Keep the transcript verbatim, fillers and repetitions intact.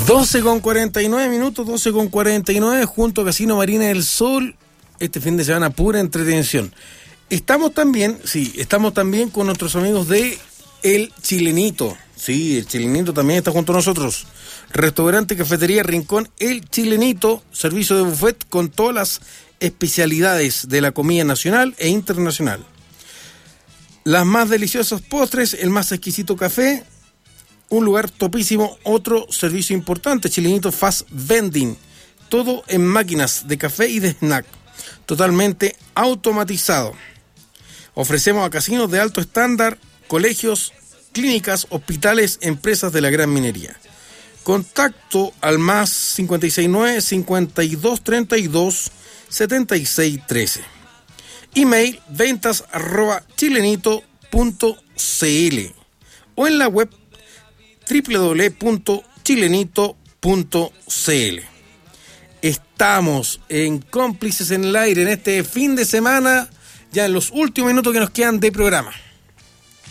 doce con cuarenta y nueve minutos, doce con cuarenta y nueve, junto a Casino Marina del Sol, este fin de semana pura entretención. Estamos también, sí, estamos también con nuestros amigos de El Chilenito. Sí, El Chilenito también está junto a nosotros. Restaurante, cafetería, rincón, El Chilenito, servicio de buffet con todas las especialidades de la comida nacional e internacional. Las más deliciosas postres, el más exquisito café, un lugar topísimo, otro servicio importante, Chilenito Fast Vending, todo en máquinas de café y de snack, totalmente automatizado. Ofrecemos a casinos de alto estándar, colegios, clínicas, hospitales, empresas de la gran minería. Contacto al más cinco seis nueve, cincuenta y dos treinta y dos, setenta y seis trece. Email ventas arroba chilenito punto cl o en la web doble u doble u doble u punto chilenito punto cl. Estamos en Cómplices en el Aire en este fin de semana, ya en los últimos minutos que nos quedan de programa.